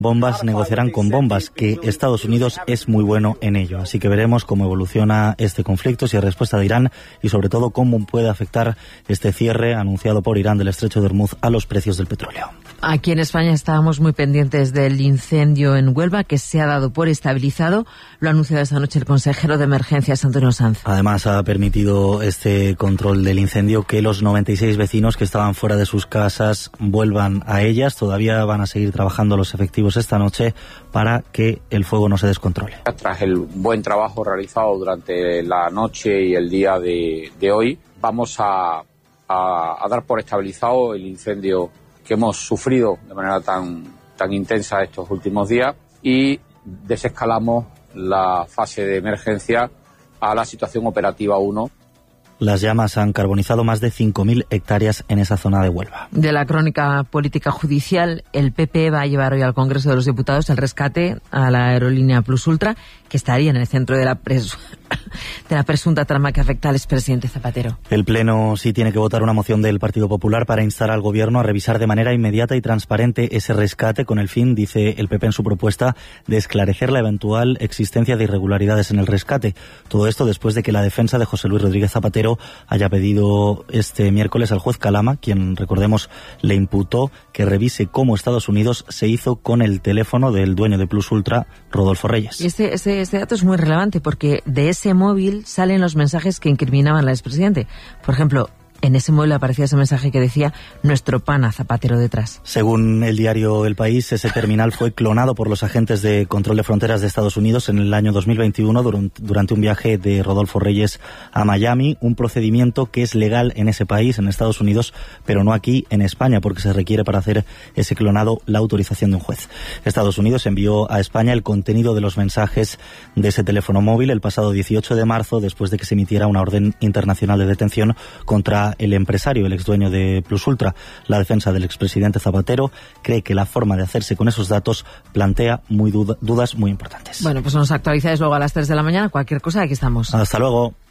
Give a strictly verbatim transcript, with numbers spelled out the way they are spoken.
bombas negociarán con bombas, que Estados Unidos es muy bueno en ello. Así que veremos cómo evoluciona este conflicto, si hay respuesta de Irán y sobre todo cómo puede afectar este cierre anunciado por Irán del Estrecho de Hormuz a los precios del petróleo. Aquí en España estábamos muy pendientes del incendio en Huelva, que se ha dado por estabilizado. Lo ha anunciado esta noche el consejero de Emergencias, Antonio Sanz. Además, ha permitido este control del incendio que los noventa y seis vecinos que estaban fuera de sus casas vuelvan a ellas. Todavía van a seguir trabajando los efectivos esta noche para que el fuego no se descontrole. Tras el buen trabajo realizado durante la noche y el día de, de hoy, vamos a, a, a dar por estabilizado el incendio que hemos sufrido de manera tan, tan intensa estos últimos días y desescalamos la fase de emergencia a la situación operativa uno. Las llamas han carbonizado más de cinco mil hectáreas en esa zona de Huelva. De la crónica política judicial, el P P va a llevar hoy al Congreso de los Diputados el rescate a la aerolínea Plus Ultra, que estaría en el centro de la, pres- de la presunta trama que afecta al expresidente Zapatero. El Pleno sí tiene que votar una moción del Partido Popular para instar al Gobierno a revisar de manera inmediata y transparente ese rescate con el fin, dice el P P en su propuesta, de esclarecer la eventual existencia de irregularidades en el rescate. Todo esto después de que la defensa de José Luis Rodríguez Zapatero haya pedido este miércoles al juez Calama, quien, recordemos, le imputó que revise cómo Estados Unidos se hizo con el teléfono del dueño de Plus Ultra, Rodolfo Reyes. Y este, este, este dato es muy relevante porque de ese móvil salen los mensajes que incriminaban al expresidente. Por ejemplo, en ese móvil aparecía ese mensaje que decía nuestro pana Zapatero detrás. Según el diario El País, ese terminal fue clonado por los agentes de control de fronteras de Estados Unidos en el año dos mil veintiuno durante un viaje de Rodolfo Reyes a Miami, un procedimiento que es legal en ese país, en Estados Unidos, pero no aquí en España, porque se requiere para hacer ese clonado la autorización de un juez. Estados Unidos envió a España el contenido de los mensajes de ese teléfono móvil el pasado dieciocho de marzo, después de que se emitiera una orden internacional de detención contra el empresario, el exdueño de Plus Ultra. La defensa del expresidente Zapatero cree que la forma de hacerse con esos datos plantea muy duda, dudas muy importantes. Bueno, pues nos actualizáis luego a las tres de la mañana. Cualquier cosa, aquí estamos. Hasta luego.